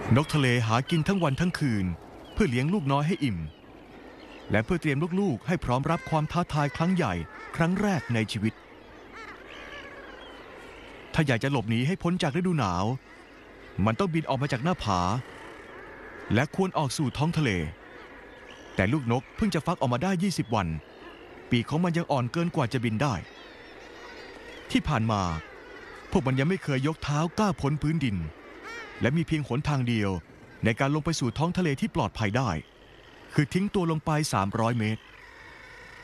นกทะเลหากินทั้งวันทั้งคืนเพื่อเลี้ยงลูกน้อยให้อิ่มและเพื่อเตรียมลูกๆให้พร้อมรับความท้าทายครั้งใหญ่ครั้งแรกในชีวิตถ้าอยากจะหลบหนีให้พ้นจากฤดูหนาวมันต้องบินออกมาจากหน้าผาและควรออกสู่ท้องทะเลแต่ลูกนกเพิ่งจะฟักออกมาได้20 วันปีกของมันยังอ่อนเกินกว่าจะบินได้ที่ผ่านมาพวกมันยังไม่เคยยกเท้าก้าวพ้นพื้นดินและมีเพียงหนทางเดียวในการลงไปสู่ท้องทะเลที่ปลอดภัยได้คือทิ้งตัวลงไป300 เมตร